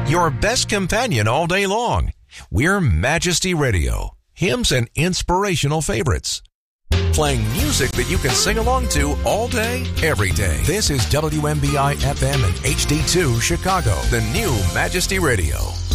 your best companion all day long. We're Majesty Radio, hymns and inspirational favorites. Playing music that you can sing along to all day, every day. This is WMBI FM and HD2 Chicago, the new Majesty Radio.